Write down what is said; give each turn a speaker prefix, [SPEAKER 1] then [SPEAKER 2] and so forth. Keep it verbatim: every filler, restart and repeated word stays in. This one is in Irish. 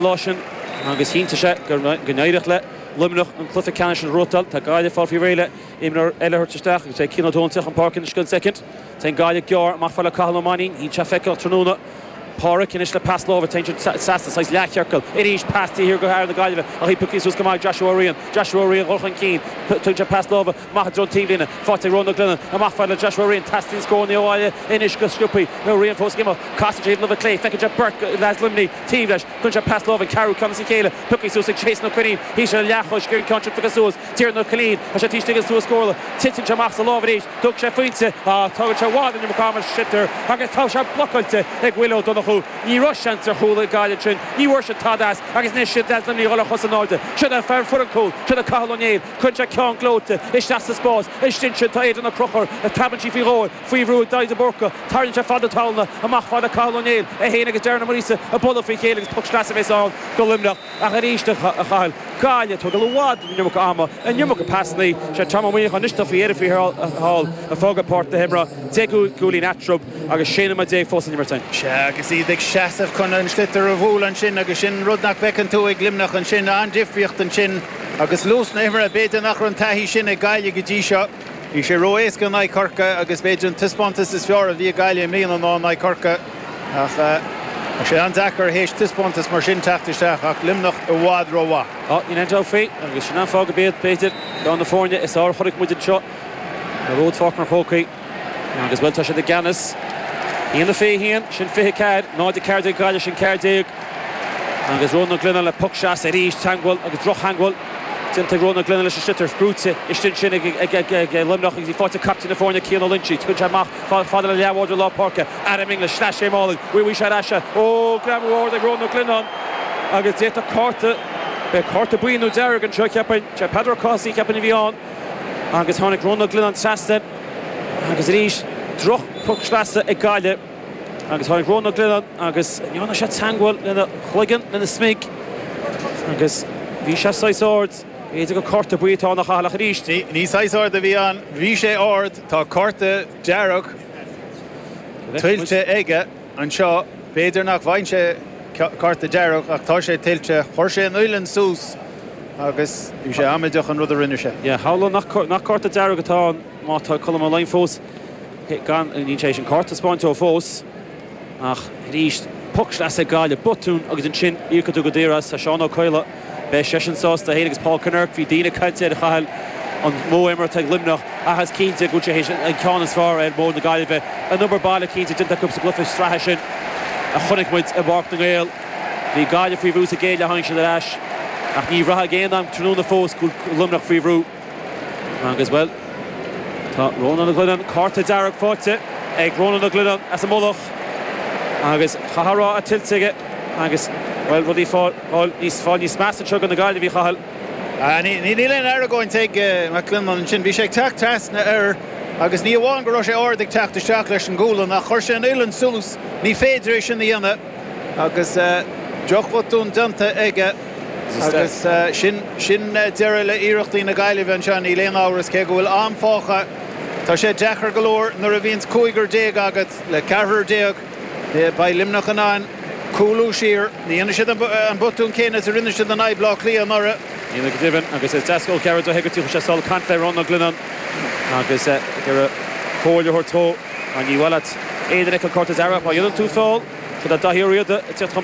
[SPEAKER 1] Láshin agus hínta sé gur gnéireach le Limnach an clufa canis an rotal tá gaile fáil fi réile imnar eile hurtisteach agus sé cinodónteach an parkin scud second tá gaile gear má fáil Cahalomani hí se feicil tróna Pára cinis le pass lova teint sasta sais leachcercal iris pastí hir go haar na gaile a hí pukis us gomai Joshua Rian Joshua Rian Rolchan Keen tuja pass lova má dron team lina fáte Ronald Glennon a má fáil Joshua Rian testing score ní oile inis go scupi no reinforce gimo Costage lova clay feice Bert las limni team leis kunja pass lova Caru comes in Kayla pukis us chase no queen hí se leachos gur contract for sus tier no clean a se tisti gus to score titin jamach sa lova ris duk se fuinte a tog se wad in the McCormick shitter agus tá se blockalte ag Willow don Ní Russiantar chola gaile trin, ní worship tadas, agus ní shit that's limni rola chosanáde. Should have fair for a cool, should have Cahaloniel, kunja Kong Glote, is that's the spot, is stinch tied on a crocher, a tabanchi fi roll, free road dies a burka, tarn ja fada talna, a mach fada Cahaloniel, a hennig is derna Marisa, a bolo fi helix puck strasse ves on, go limna, a garishta a chal, gaile to go wad nyumuk ama, and nyumuk passni, she tama we on nishta fi ere fi hall, a foga part the hemra, tegu guli natrub, agus shena ma day fos in your time.
[SPEAKER 2] Agus í ag seasamh chun an slitar a bhúil an sin agus sin rudnach bhecan tú ag limnach an sin an difriocht an sin agus lús na imar a béidir nach an taithí sin ag gaile go dtí seo. Bhí sé roiéis go naid corca agus béidir an tispántas is fear a bhí gaile mlíon an ná naid corca ach sé an dachar héis tispántas mar sin teachtasteach ach limnach a bhád róha.
[SPEAKER 1] Á ní an fé agus sin an fág a béad béidir don na fórne is á chorig muid seo a ród fág mar chócaí agus bhfuil tá sé de ganas Ian the fee here, Shin Fee Cad, Nod the Cardig Galia, Shin Cardig, and there's Ronald Glennon, a puck shot at East Tangwell, a Droch Hangwell, Tinta Ronald Glennon, a shitter, Brute, Ishtin Shin, a Limnoch, he fought a captain of Fornia, Keano Lynchy, Twitchamach, Father Liawater Law Parker, Adam English, Slash him all, we wish at Asha, oh, Graham Ward, Ronald Glennon, and it's yet a quarter, a quarter Buino Derrick, and Chuck Yapin, Padro Cossi, Captain Vion, and it's Honic Ronald Glennon, Sasset, and it's East. Droch puckstrasse ag gaile agus tháinig Ronald Glennon agus Iona sé Tangwell lena chuigean lena smig agus bhí sé sais ord éidir go corta buítá nach chalach ríist.
[SPEAKER 2] Ní sais ord a bhí an bhí sé ord tá corta dearach tuilte aige an seo béidir nach bhain sé corta dearach ach tá sé tuilte chuir sé an uileán sús agus bhí sé amideach an rud a rinne sé.
[SPEAKER 1] Yeah, hála nach corta dearach atá má tá colm a lein fós gan ní sé an carta spáinte ó fós ach ríist puckstrasse ag gaile botún agus an sin íocha go dtíras a Seán O'Coyle be sesin sás a héanagus Paul Kinnerk hí dína caiite a chail an mó imar ag limnach a has cínte go sé an cánas far ar mó na gaile bheith a number bailile cínte dinta cup sa glufa strathe sin a chunig muid a bhart na gail hí gaile faoi bhrú sa géile hain sin leis ach ní bhratha géan am trúna fós go limnach faoi bhrú agus well Tá Ronald Glennon, Carta Darragh fáte ag Ronald Glennon as a molach agus chahara a tiltige agus well rudí fáil níos fáil níos measa tugan na gaile bhí chahal.
[SPEAKER 2] Ní léon ar going take McClellan sin bhí sé teach trasna ar agus ní bháin go raibh sé ard ag teach isteach leis an gúla nach chuir sé an uileán sús ní féidir sin na dhéanamh agus deochbotún donta aige agus sin sin deire le iirechtaí na gaile bhean seán í léon áras cé go bhfuil am fácha tá sé dechar golóir nuair a bhíonn cúigear déag agat le ceathair déag ba limnach an áin cúlú siar ní dhéanana siad an botún céine a rinne siad an aibblách lí an ára.
[SPEAKER 1] Níl go diban agus is deascáil ceair do hegadtí sé sáil cant le Ronald Glennon agus gur cóirle thurtó a ní bhfuil éidir ag cortas ara ba dhéanann tú fáil chud a dahíoríoda